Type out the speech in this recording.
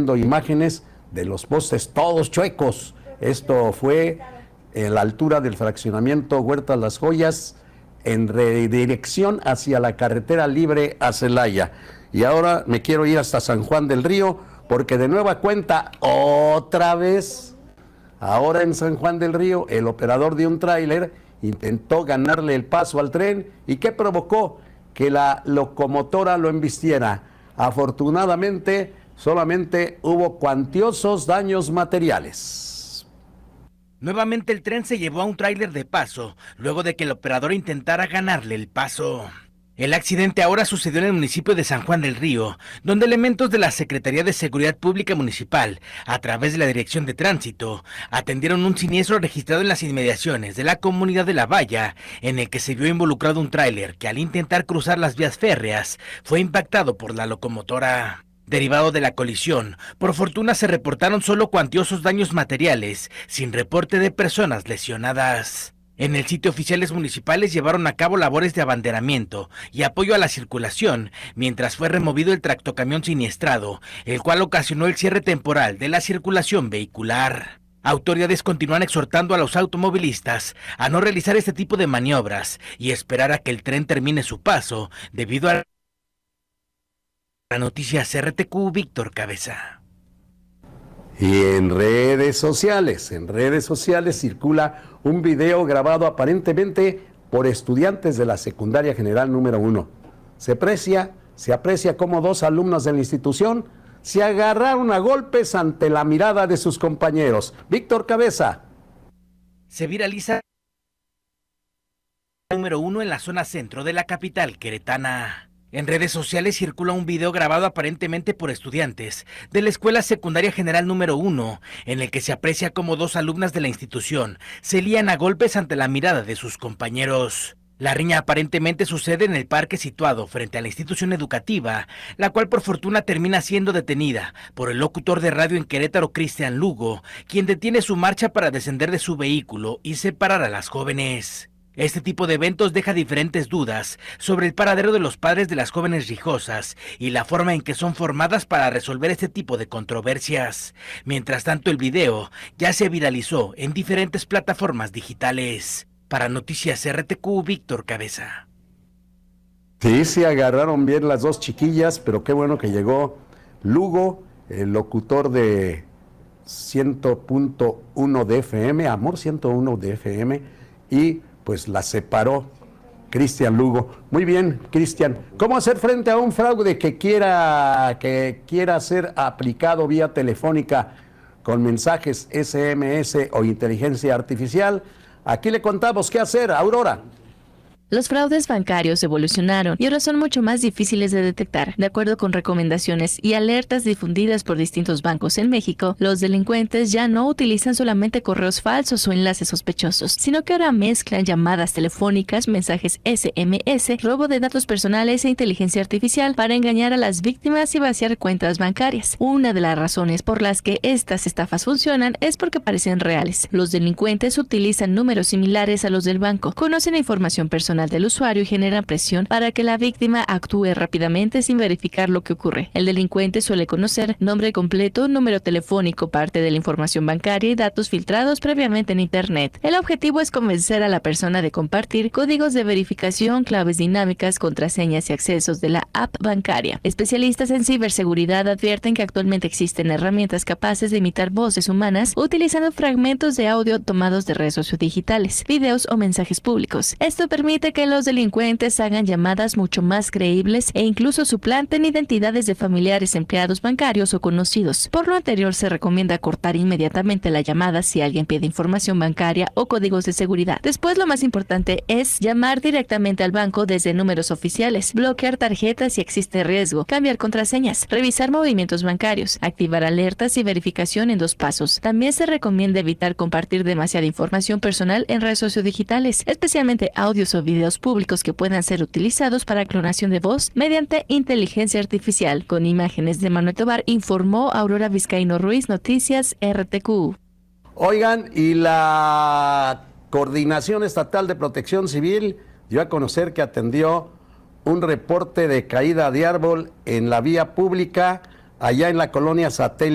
viendo imágenes de los postes todos chuecos. Esto fue en la altura del fraccionamiento Huertas Las Joyas, en redirección hacia la carretera libre a Celaya. Y ahora me quiero ir hasta San Juan del Río, porque de nueva cuenta, otra vez, ahora en San Juan del Río, el operador de un tráiler intentó ganarle el paso al tren. ¿Y qué provocó? Que la locomotora lo embistiera. Afortunadamente, solamente hubo cuantiosos daños materiales. Nuevamente el tren se llevó a un tráiler de paso, luego de que el operador intentara ganarle el paso. El accidente ahora sucedió en el municipio de San Juan del Río, donde elementos de la Secretaría de Seguridad Pública Municipal, a través de la Dirección de Tránsito, atendieron un siniestro registrado en las inmediaciones de la comunidad de La Valla, en el que se vio involucrado un tráiler que al intentar cruzar las vías férreas fue impactado por la locomotora. Derivado de la colisión, por fortuna se reportaron solo cuantiosos daños materiales, sin reporte de personas lesionadas. En el sitio, oficiales municipales llevaron a cabo labores de abanderamiento y apoyo a la circulación, mientras fue removido el tractocamión siniestrado, el cual ocasionó el cierre temporal de la circulación vehicular. Autoridades continúan exhortando a los automovilistas a no realizar este tipo de maniobras y esperar a que el tren termine su paso, debido a la noticia RTQ, Víctor Cabeza. Y en redes sociales circula un video grabado aparentemente por estudiantes de la Secundaria General número 1. Se aprecia cómo dos alumnos de la institución se agarraron a golpes ante la mirada de sus compañeros. Víctor Cabeza. Se viraliza número 1 en la zona centro de la capital queretana. En redes sociales circula un video grabado aparentemente por estudiantes de la Escuela Secundaria General número 1, en el que se aprecia cómo dos alumnas de la institución se lían a golpes ante la mirada de sus compañeros. La riña aparentemente sucede en el parque situado frente a la institución educativa, la cual por fortuna termina siendo detenida por el locutor de radio en Querétaro, Cristian Lugo, quien detiene su marcha para descender de su vehículo y separar a las jóvenes. Este tipo de eventos deja diferentes dudas sobre el paradero de los padres de las jóvenes rijosas y la forma en que son formadas para resolver este tipo de controversias. Mientras tanto, el video ya se viralizó en diferentes plataformas digitales. Para Noticias RTQ, Víctor Cabeza. Sí, se agarraron bien las dos chiquillas, pero qué bueno que llegó Lugo, el locutor de 100.1 de FM, Amor 101 de FM, y pues la separó Cristian Lugo. Muy bien, Cristian. ¿Cómo hacer frente a un fraude que quiera ser aplicado vía telefónica con mensajes SMS o inteligencia artificial? Aquí le contamos qué hacer, Aurora. Los fraudes bancarios evolucionaron y ahora son mucho más difíciles de detectar. De acuerdo con recomendaciones y alertas difundidas por distintos bancos en México, los delincuentes ya no utilizan solamente correos falsos o enlaces sospechosos, sino que ahora mezclan llamadas telefónicas, mensajes SMS, robo de datos personales e inteligencia artificial para engañar a las víctimas y vaciar cuentas bancarias. Una de las razones por las que estas estafas funcionan es porque parecen reales. Los delincuentes utilizan números similares a los del banco, conocen la información personal del usuario y generan presión para que la víctima actúe rápidamente sin verificar lo que ocurre. El delincuente suele conocer nombre completo, número telefónico, parte de la información bancaria y datos filtrados previamente en Internet. El objetivo es convencer a la persona de compartir códigos de verificación, claves dinámicas, contraseñas y accesos de la app bancaria. Especialistas en ciberseguridad advierten que actualmente existen herramientas capaces de imitar voces humanas utilizando fragmentos de audio tomados de redes sociodigitales, videos o mensajes públicos. Esto permite que los delincuentes hagan llamadas mucho más creíbles e incluso suplanten identidades de familiares, empleados bancarios o conocidos. Por lo anterior, se recomienda cortar inmediatamente la llamada si alguien pide información bancaria o códigos de seguridad. Después, lo más importante es llamar directamente al banco desde números oficiales, bloquear tarjetas si existe riesgo, cambiar contraseñas, revisar movimientos bancarios, activar alertas y verificación en 2 pasos. También se recomienda evitar compartir demasiada información personal en redes sociodigitales, especialmente audios o videos públicos que puedan ser utilizados para clonación de voz mediante inteligencia artificial. Con imágenes de Manuel Tobar, informó Aurora Vizcaíno Ruiz, Noticias RTQ. Oigan, y la Coordinación Estatal de Protección Civil dio a conocer que atendió un reporte de caída de árbol en la vía pública allá en la colonia Satélite.